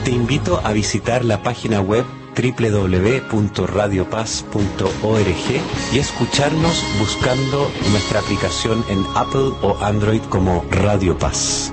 Te invito a visitar la página web www.radiopaz.org y escucharnos buscando nuestra aplicación en Apple o Android como Radio Paz.